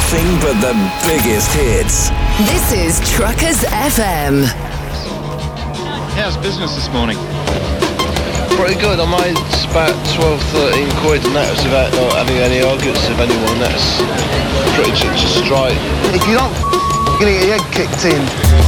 Nothing but the biggest hits. This is Truckers FM. How's business this morning? Pretty good. I made about 12, 13 quid, and that was without not having any arguments with anyone. That's pretty just straight. If you don't, you're gonna get your head kicked in.